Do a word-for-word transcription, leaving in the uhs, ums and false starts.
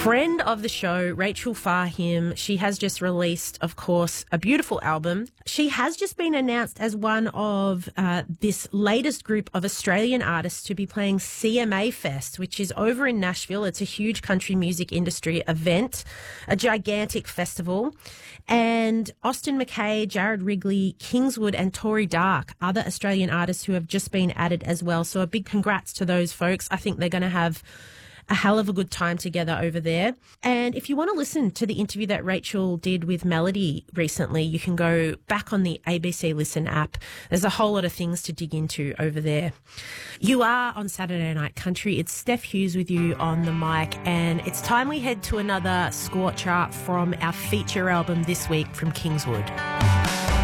Friend of the show, Rachel Fahim, she has just released, of course, a beautiful album. She has just been announced as one of uh, this latest group of Australian artists to be playing C M A Fest, which is over in Nashville. It's a huge country music industry event, a gigantic festival. And Austin McKay, Jared Wrigley, Kingswood and Tori Dark, other Australian artists who have just been added as well. So a big congrats to those folks. I think they're going to have a hell of a good time together over there. And if you want to listen to the interview that Rachel did with Melody recently, you can go back on the A B C Listen app. There's a whole lot of things to dig into over there. You are on Saturday Night Country. It's Steph Hughes with you on the mic, and it's time we head to another scorcher from our feature album this week from Kingswood.